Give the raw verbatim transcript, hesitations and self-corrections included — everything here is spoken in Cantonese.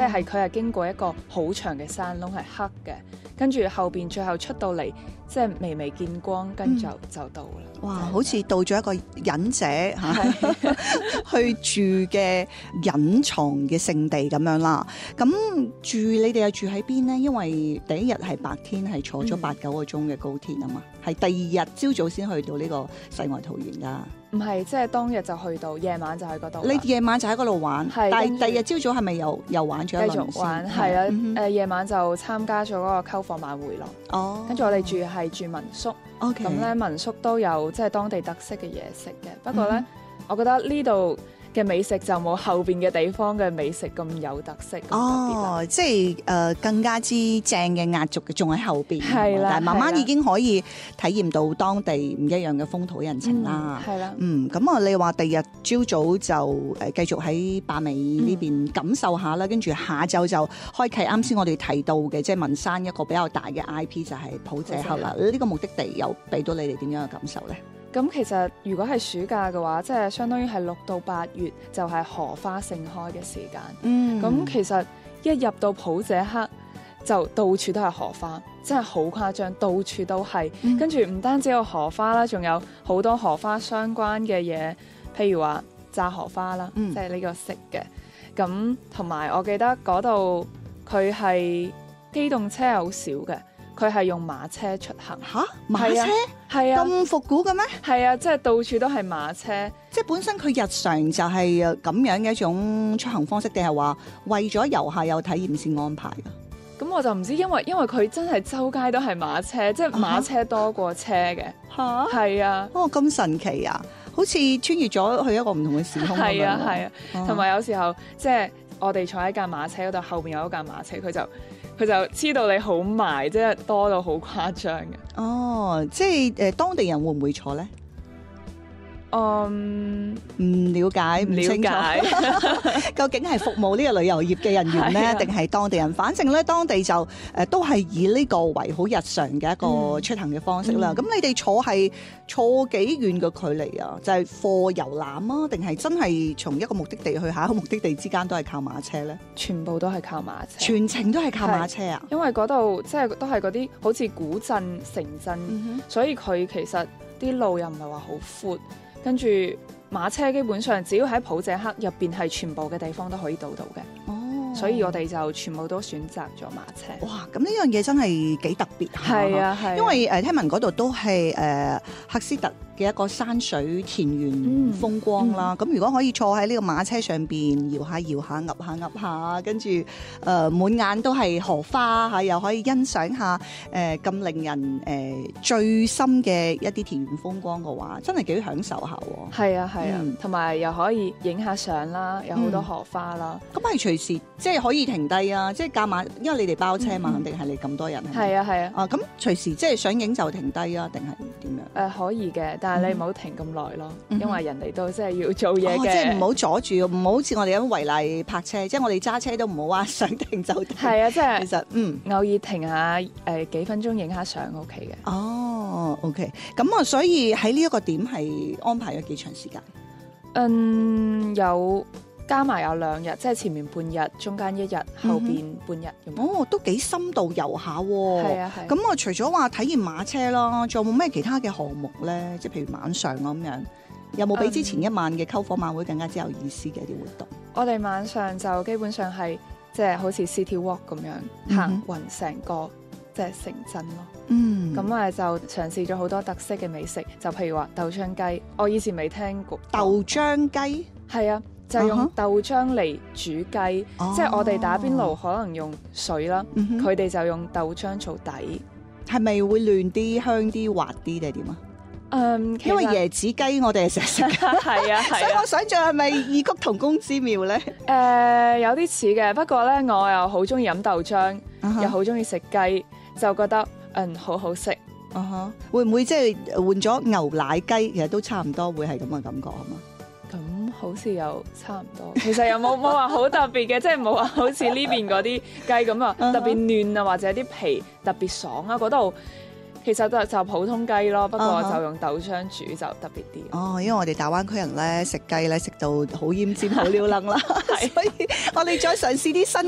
係佢係經過一個好長嘅山窿係黑嘅，跟住後邊最後出到嚟，即係微微見光，跟住就、嗯、就到啦。 哇！好似到咗一個隱者嚇去住嘅隱藏嘅聖地咁樣啦。咁住你哋又住喺邊呢？因為第一日係白天係坐咗八九個鐘嘅高鐵啊嘛，係、嗯、第二日朝早先去到呢個世外桃源㗎。 唔係，即係當日就去到，夜晚就喺嗰度。 你夜晚就喺嗰度玩，但係第二日朝早係咪又又玩咗一輪先？ 繼續玩，係啊，誒、嗯呃、夜晚就參加咗嗰個篝火晚會咯。哦，跟住我哋住係住民宿。OK，咁咧民宿都有即係當地特色嘅嘢食嘅，不過咧、嗯，我覺得呢度嘅美食就冇後邊嘅地方嘅美食咁有特色。 哦，即係誒、呃、更加之正嘅壓軸嘅，仲喺後邊。 係啦， 但係慢慢已經可以體驗到當地唔一樣嘅風土人情啦。係、嗯、啦，嗯，咁啊，你話第二日朝早就誒繼續喺馬尾呢邊感受下啦，跟、嗯、住下晝就開啟啱先我哋提到嘅，即係文山一個比較大嘅 I P 就係普者黑啦。呢、這個目的地又俾到你哋點樣嘅感受咧？ 咁其實如果係暑假嘅話，即係相當於係六到八月就係荷花盛開嘅時間。嗯，咁其實一入到普者黑就到處都係荷花，真係好誇張，到處都係。跟住唔單止有荷花啦，仲有好多荷花相關嘅嘢，譬如話炸荷花啦，嗯、即係呢個食嘅。咁同埋我記得嗰度佢係機動車好少嘅。佢係用馬車出行。 吓？馬車？係啊，咁復古嘅咩？ 係啊，即係到處都係馬車。 即係本身佢日常就係咁樣嘅一種出行方式，定係話為咗遊客有體驗先安排㗎？ 咁我就唔知，因為因為佢真係周街都係馬車，即係馬車多過車嘅。吓？係啊。哦，咁神奇啊！好似穿越咗去一個唔同嘅時空咁樣。係啊，係啊。同埋有，有時候即係我哋坐喺架馬車嗰度，後邊有一架馬車，佢就。佢就黐到你好埋，即係多到好誇張嘅。哦， 即係誒、呃，當地人會唔會坐咧？ 嗯， 唔了解，唔清楚，了解究竟係服務呢個旅遊業嘅人員咧，定係當地人？反正咧，當地就誒、呃、都係以呢個為好日常嘅一個出行嘅方式啦。咁、嗯、你哋坐係坐幾遠嘅距離啊？就係貨遊覽啊，定係真係從一個目的地去下一個目的地之間都係靠馬車咧？ 全部都係靠馬車， 全程都係靠馬車啊！ 因為嗰度即係都係嗰啲好似古鎮城鎮、嗯，所以佢其實啲路又唔係話好闊。跟住馬車基本上只要喺普者黑入邊係全部嘅地方都可以到到嘅。哦，所以我哋就全部都選擇咗馬車。 哇，咁呢樣嘢真係幾特別。 係啊，係、啊。 因為誒、呃、聽聞嗰度都係誒、呃、赫斯特嘅一個山水田園風光啦，咁、嗯嗯、如果可以坐喺呢個馬車上邊搖下搖下，揼下揼下，跟住誒滿眼都係荷花嚇，又可以欣賞下誒咁、呃、令人誒、呃、最深嘅一啲田園風光嘅話，真係幾享受下喎。 係啊係啊，同埋、嗯、又可以影下相啦，有好多荷花啦。咁、 嗯、係隨時即係可以停低啊，即係駕馬，因為你哋包車嘛，肯定係你咁多人。係啊係啊。啊咁隨時即係想影就停低啊，定係點樣？誒、 呃、可以嘅。但係你唔好停咁耐咯，因為人哋都真係要做嘢嘅、 哦，即係唔好阻住，唔好好似我哋咁違例泊車，即係我哋揸車都唔好話想停就停。 係啊，即係其實嗯， 偶爾停下誒、呃、幾分鐘影下相 OK 嘅。 哦 OK， 咁啊，所以喺呢一個點係安排咗幾長時間？ 嗯，有加埋有兩日，即係前面半日，中間一日，後邊半日咁、嗯。 哦，都幾深度遊下喎。 係啊係。咁我除咗話體驗馬車啦，仲有冇咩其他嘅項目咧？即係譬如晚上咁樣，有冇比之前一晚嘅篝火晚會更加之有意思嘅一啲活動？ 嗯、我哋晚上就基本上係即係好似 City Walk 咁樣行勻成個即係城鎮咯。嗯。咁我哋就嘗試咗好多特色嘅美食，就譬如話豆漿雞，我以前未聽過。 豆漿雞？係啊。就用豆漿嚟煮雞，uh-huh. 即係我哋打邊爐可能用水啦，佢、uh-huh. 哋就用豆漿做底。係咪會嫩啲、香啲、滑啲定係點啊？嗯，因為椰子雞我哋係成日食，係啊係啊，所以我想象係咪異曲同工之妙咧？誒、 呃，有啲似嘅，不過咧我又好中意飲豆漿，uh-huh. 又好中意食雞，就覺得嗯好好食。啊哈， 會唔會即係換咗牛奶雞？其實都差唔多，會係咁嘅感覺係嘛？ 咁好似又差唔多，其實又冇冇話好特別嘅，即係冇話好似呢邊嗰啲雞咁啊，特別嫩啊，或者啲皮特別爽啊，嗰度其實就就普通雞咯，不過就用豆漿煮就特別啲。哦，因為我哋大灣區人咧食雞咧食到好奄尖、好撩楞啦，所以我哋再嘗試啲新